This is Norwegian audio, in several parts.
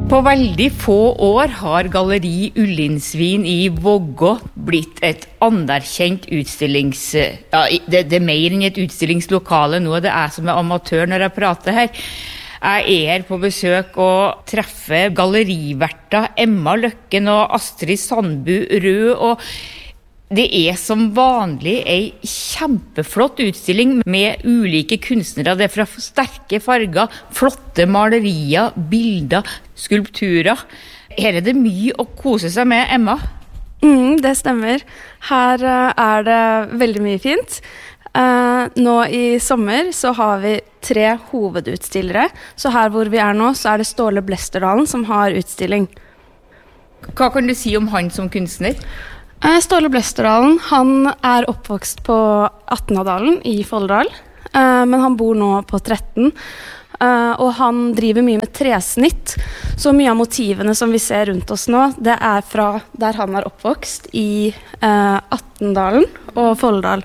På veldig få år har Galleri Ullinsvin i Vågå blitt et anerkjent det mer enn et utstillingslokale nå. Det som amatør når jeg prater her. Jeg her på besøk og treffer galleriverter Emma Løkken og Astrid Sandbu Rød, og det som vanlig en kjempeflott utstilling med ulike kunstnere. Det fra sterke farger, flotte malerier, bilder, skulpturer. Her det mye å kose seg med, Emma. Det stemmer. Her det veldig mye fint. Nå i sommer så har vi 3 hovedutstillere. Så her hvor vi nå, så det Ståle Blesterdalen som har utstilling. Hva kan du si om han som kunstner? Ståle Blesterdalen, han oppvokst på 18-dalen i Folldal, men han bor nå på 13, og han driver mye med tresnitt, så mye av motivene som vi ser rundt oss nå, det fra der han oppvokst i 18-dalen og Folldal.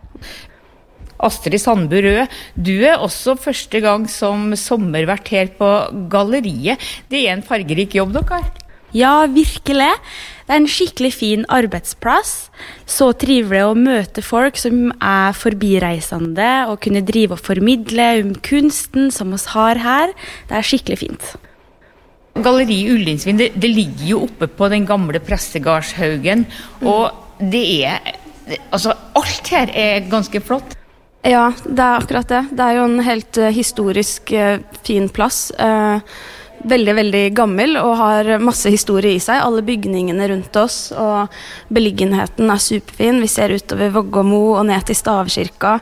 Astrid Sandbu Rød, du også første gang som sommervert her på galleriet. Det en fargerik jobb dere har. Ja, virkelig. Det en skikkelig fin arbeidsplass. Så trivelig å møte folk som forbireisende og kunne drive og formidle om kunsten som oss har her. Det skikkelig fint. Galleri Ullinsvin, det ligger jo oppe på den gamle Prestegardshaugen, og det altså alt her ganske flott. Ja, det akkurat det. Det jo en helt historisk fin plass. Veldig, veldig gammel og har masse historie i seg. Alle bygningene rundt oss og beliggenheten superfin. Vi ser utover Vågåmo og ned til Stavkirka.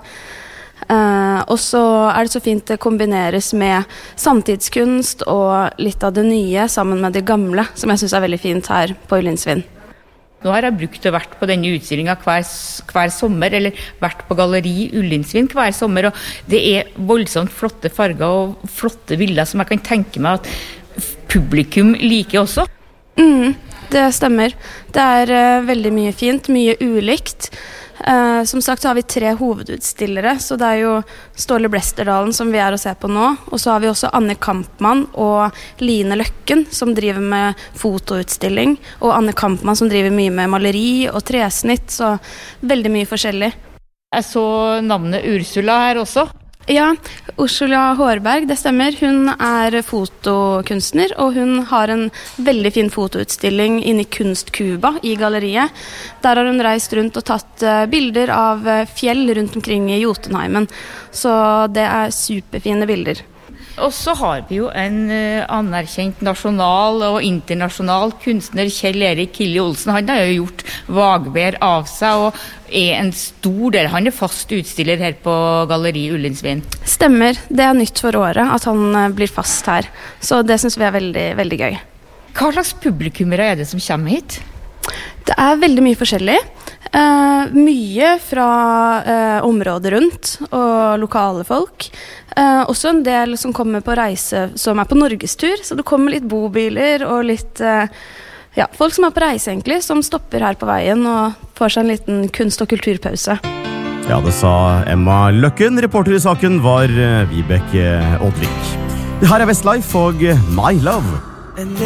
Og så det så fint det kombineres med samtidskunst og litt av det nye sammen med det gamle, som jeg synes veldig fint her på Ullinsvin. Nå har jeg brukt og vært på denne utstillingen hver sommer, eller vært på Galleri Ullinsvin hver sommer, og det voldsomt flotte farger og flotte bilder som jeg kan tenke meg at publikum liker også. Det stemmer. Det veldig mye fint, mye ulikt. Som sagt så har vi 3 hovedutstillere, så det jo Ståle Blesterdalen som vi å se på nå, og så har vi også Anne Kampmann og Line Løkken som driver med fotoutstilling, og Anne Kampmann som driver mye med maleri og tresnitt, så veldig mye forskjellig. Jeg så navnet Ursula her også. Ja, Ursula Hårberg, det stemmer. Hun fotokunstner, og hun har en veldig fin fotoutstilling inne i Kunstkuba i galleriet. Der har hun reist rundt og tatt bilder av fjell rundt omkring i Jotunheimen. Så det superfine bilder. Og så har vi jo en anerkjent nasjonal og internasjonal kunstner, Kjell Erik Kilje Olsen. Han har jo gjort Vagbær av seg, og en stor del. Han fast utstiller her på Galleri Ullinsvin. Stemmer. Det nytt for året at han blir fast her. Så det synes vi veldig, veldig gøy. Hva slags publikummere det som kommer hit? Det veldig mye forskjellig. Mye fra området rundt og lokale folk. Også en del som kommer på reise, som på norgestur, så det kommer litt bobiler og litt folk som på reise egentlig, som stopper her på veien og får seg en liten kunst- og kulturpause. Ja, det sa Emma Løkken. Reporter i saken var Vibeke Oddvik. Det her Westlife og My Love.